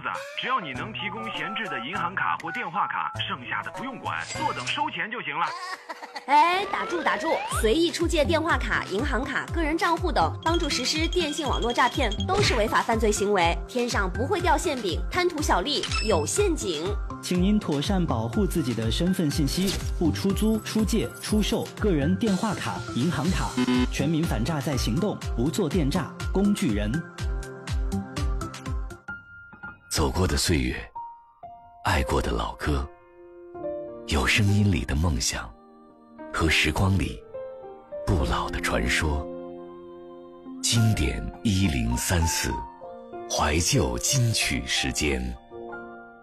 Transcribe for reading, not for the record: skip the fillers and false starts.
子，只要你能提供闲置的银行卡或电话卡，剩下的不用管，坐等收钱就行了。 哎，打住！随意出借电话卡、银行卡、个人账户等，帮助实施电信网络诈骗，都是违法犯罪行为。天上不会掉馅饼，贪图小利有陷阱。 请您妥善保护自己的身份信息，不出租、出借、出售个人电话卡、银行卡。全民反诈在行动，不做电诈工具人。 走过的岁月，爱过的老歌，有声音里的梦想，和时光里不老的传说。经典1034，怀旧金曲时间。